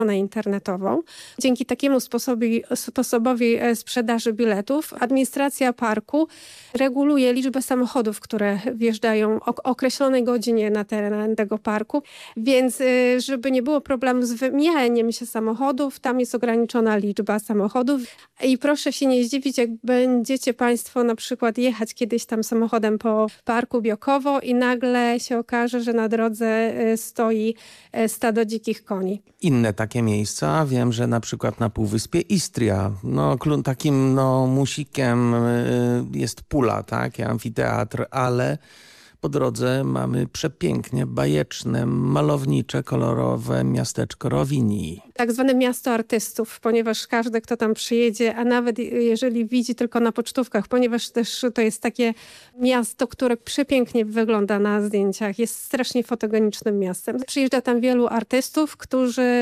internetową. Dzięki takiemu sposobowi sprzedaży biletów administracja parku reguluje liczbę samochodów, które wjeżdżają o określonej godzinie na teren tego parku, więc żeby nie było problemu z wymijaniem się samochodów, tam jest ograniczona liczba samochodów i proszę się nie zdziwić, jak będziecie Państwo na przykład jechać kiedyś tam samochodem po parku Biokowo i nagle się okaże, że na drodze stoi stado dzikich koni. Inne takie miejsca, wiem, że na przykład na Półwyspie Istria, takim musikiem jest Pula, tak, i amfiteatr, ale po drodze mamy przepięknie bajeczne, malownicze, kolorowe miasteczko Rovinj. Tak zwane miasto artystów, ponieważ każdy, kto tam przyjedzie, a nawet jeżeli widzi tylko na pocztówkach, ponieważ też to jest takie miasto, które przepięknie wygląda na zdjęciach, jest strasznie fotogenicznym miastem. Przyjeżdża tam wielu artystów, którzy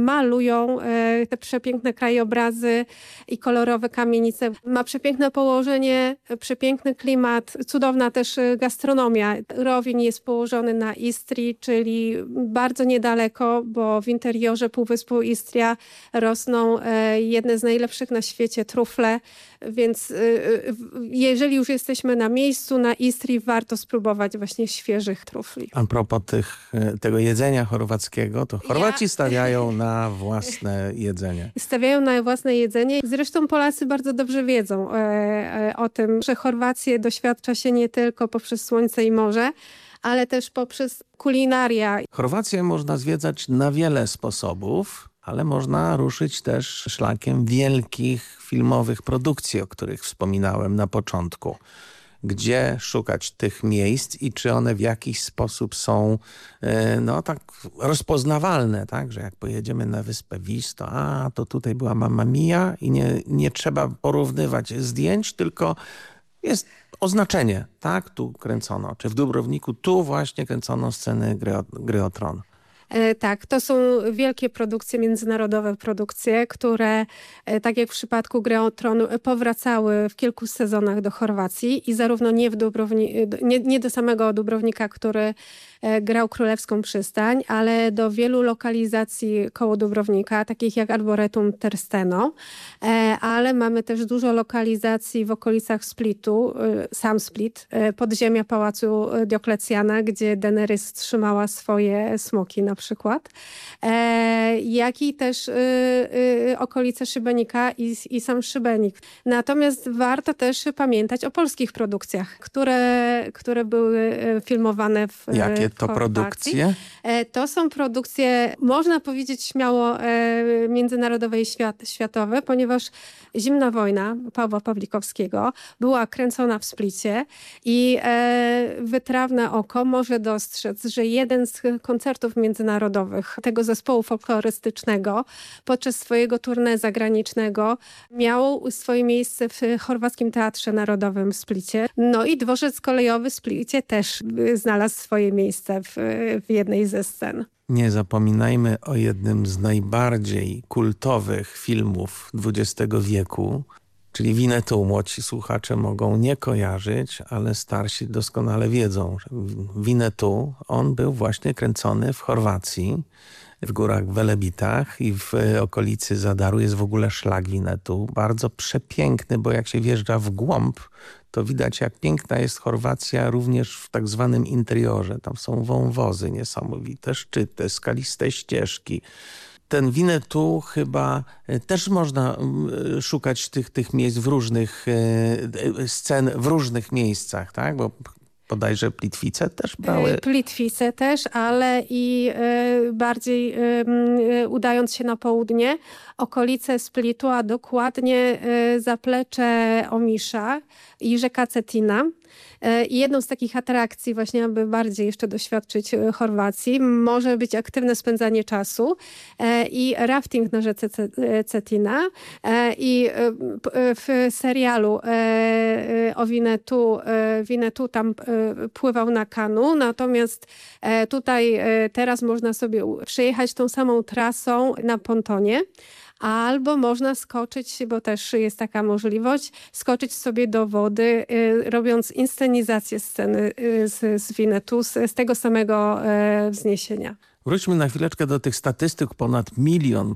malują te przepiękne krajobrazy i kolorowe kamienice. Ma przepiękne położenie, przepiękny klimat, cudowna też gastronomia. Rovinj jest położony na Istrii, czyli bardzo niedaleko, bo w interiorze Półwyspu Istria rosną jedne z najlepszych na świecie trufle, więc jeżeli już jesteśmy na miejscu, na Istrii, warto spróbować właśnie świeżych trufli. A propos tego jedzenia chorwackiego, to Chorwaci stawiają na własne jedzenie. Stawiają na własne jedzenie. Zresztą Polacy bardzo dobrze wiedzą o tym, że Chorwację doświadcza się nie tylko poprzez słońce i morze, ale też poprzez kulinaria. Chorwację można zwiedzać na wiele sposobów, ale można ruszyć też szlakiem wielkich filmowych produkcji, o których wspominałem na początku. Gdzie szukać tych miejsc i czy one w jakiś sposób są tak rozpoznawalne, tak? Że jak pojedziemy na wyspę Vis, to tutaj była Mamma Mia i nie trzeba porównywać zdjęć, tylko jest oznaczenie, tak? Tu kręcono, czy w Dubrowniku tu właśnie kręcono sceny Gry o Tron. Tak, to są wielkie produkcje, międzynarodowe produkcje, które tak jak w przypadku Gry o Tron powracały w kilku sezonach do Chorwacji i zarówno nie do samego Dubrownika, który grał Królewską Przystań, ale do wielu lokalizacji koło Dubrownika, takich jak Arboretum Tersteno, ale mamy też dużo lokalizacji w okolicach Splitu, sam Split, podziemia Pałacu Dioklecjana, gdzie Daenerys trzymała swoje smoki na przykład, jak i też okolice Szybenika i sam Szybenik. Natomiast warto też pamiętać o polskich produkcjach, które były filmowane w Jakie to produkcje? To są produkcje, można powiedzieć śmiało, międzynarodowe i światowe, ponieważ Zimna wojna Pawła Pawlikowskiego była kręcona w Splicie i wytrawne oko może dostrzec, że jeden z koncertów międzynarodowych tego zespołu folklorystycznego podczas swojego tournée zagranicznego miał swoje miejsce w Chorwackim Teatrze Narodowym w Splicie. No i dworzec kolejowy w Splicie też znalazł swoje miejsce w jednej ze scen. Nie zapominajmy o jednym z najbardziej kultowych filmów XX wieku, czyli Winnetou. Młodsi słuchacze mogą nie kojarzyć, ale starsi doskonale wiedzą, że Winnetou, on był właśnie kręcony w Chorwacji, w górach Welebitach i w okolicy Zadaru jest w ogóle szlak Winnetou. Bardzo przepiękny, bo jak się wjeżdża w głąb, to widać, jak piękna jest Chorwacja również w tak zwanym interiorze. Tam są wąwozy niesamowite, szczyty, skaliste ścieżki. Ten Winnetou chyba też można szukać tych miejsc w różnych scen, w różnych miejscach, tak? Bo bodajże Plitwice też brały. Plitwice też, ale i bardziej udając się na południe, okolice Splitu, a dokładnie zaplecze Omisza i rzeka Cetina. I jedną z takich atrakcji właśnie, aby bardziej jeszcze doświadczyć Chorwacji, może być aktywne spędzanie czasu i rafting na rzece Cetina. I w serialu o Winnetou tam pływał na kanu, natomiast tutaj teraz można sobie przejechać tą samą trasą na pontonie. Albo można skoczyć, bo też jest taka możliwość, skoczyć sobie do wody, robiąc inscenizację sceny z Winnetou z tego samego wzniesienia. Wróćmy na chwileczkę do tych statystyk. Ponad 1 000 000